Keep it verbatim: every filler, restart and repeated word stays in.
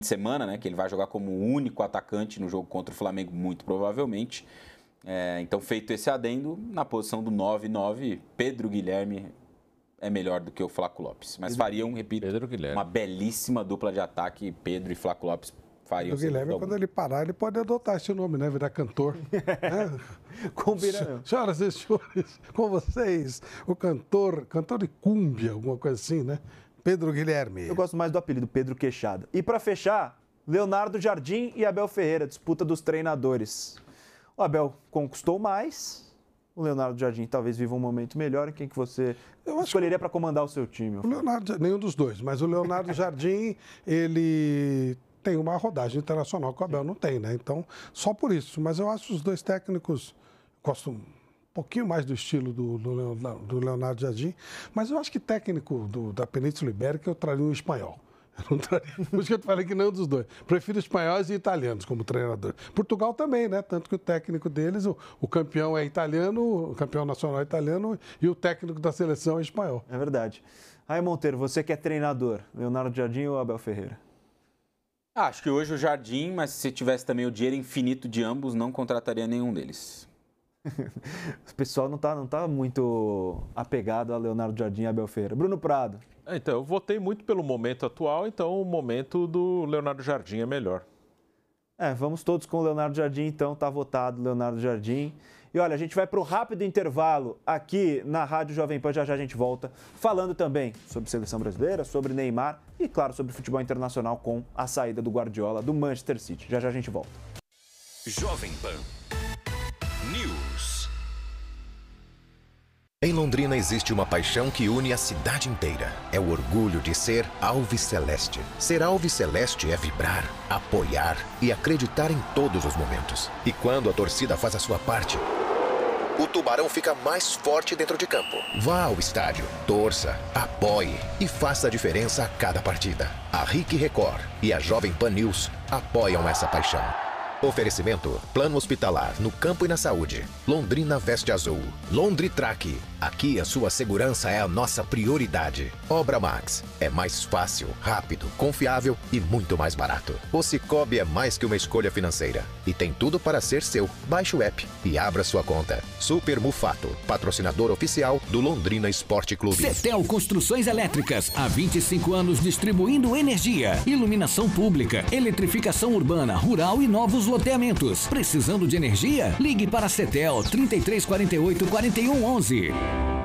semana, né, que ele vai jogar como o único atacante no jogo contra o Flamengo, muito provavelmente. É, então, feito esse adendo, na posição do nove nove, Pedro Guilherme é melhor do que o Flaco Lopes. Mas fariam, repito, uma belíssima dupla de ataque, Pedro e Flaco Lopes fariam. O Guilherme, quando ele parar, ele pode adotar esse nome, né? Virar cantor. É. Combina. Senhoras e senhores, com vocês, o cantor, cantor de cúmbia, alguma coisa assim, né? Pedro Guilherme. Eu gosto mais do apelido, Pedro Queixada. E para fechar, Leonardo Jardim e Abel Ferreira, disputa dos treinadores. O Abel conquistou mais, o Leonardo Jardim talvez viva um momento melhor. Quem que você escolheria para comandar o seu time? O Leonardo, nenhum dos dois, mas o Leonardo Jardim, ele tem uma rodagem internacional que o Abel não tem, né? Então, só por isso. Mas eu acho os dois técnicos, gosto um pouquinho mais do estilo do, do, do Leonardo Jardim, mas eu acho que técnico do, da Península Ibérica eu traria um espanhol. Eu não traria, por isso que eu te falei que nenhum dos dois. Prefiro espanhóis e italianos como treinador. Portugal também, né? Tanto que o técnico deles, o, o campeão é italiano, o campeão nacional é italiano e o técnico da seleção é espanhol. É verdade. Aí, Monteiro, você que é treinador, Leonardo Jardim ou Abel Ferreira? Ah, acho que hoje o Jardim, mas se tivesse também o dinheiro infinito de ambos, não contrataria nenhum deles. O pessoal não está não tá muito apegado a Leonardo Jardim e Abel Ferreira. Bruno Prado. Então, eu votei muito pelo momento atual, então o momento do Leonardo Jardim é melhor. É, vamos todos com o Leonardo Jardim, então tá votado Leonardo Jardim. E olha, a gente vai para o rápido intervalo aqui na Rádio Jovem Pan, já já a gente volta, falando também sobre seleção brasileira, sobre Neymar e, claro, sobre futebol internacional com a saída do Guardiola do Manchester City. Já já a gente volta. Jovem Pan News. Em Londrina existe uma paixão que une a cidade inteira. É o orgulho de ser alviceleste. Ser alviceleste é vibrar, apoiar e acreditar em todos os momentos. E quando a torcida faz a sua parte, o Tubarão fica mais forte dentro de campo. Vá ao estádio, torça, apoie e faça a diferença a cada partida. A Rick Record e a Jovem Pan News apoiam essa paixão. Oferecimento: Plano Hospitalar no Campo e na Saúde. Londrina Veste Azul. Londritrack. Aqui a sua segurança é a nossa prioridade. Obra Max. É mais fácil, rápido, confiável e muito mais barato. O Cicobi é mais que uma escolha financeira e tem tudo para ser seu. Baixe o app e abra sua conta. Super Mufato, patrocinador oficial do Londrina Esporte Clube. Cetel Construções Elétricas. Há vinte e cinco anos distribuindo energia, iluminação pública, eletrificação urbana, rural e novos loteamentos. Precisando de energia? Ligue para a Cetel trinta e três quarenta e oito, quarenta e um onze.